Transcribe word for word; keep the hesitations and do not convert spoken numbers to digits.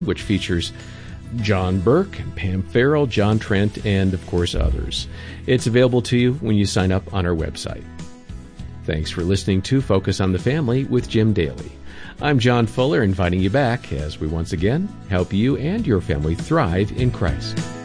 which features John Burke, Pam Farrell, John Trent, and, of course, others. It's available to you when you sign up on our website. Thanks for listening to Focus on the Family with Jim Daly. I'm John Fuller, inviting you back as we once again help you and your family thrive in Christ.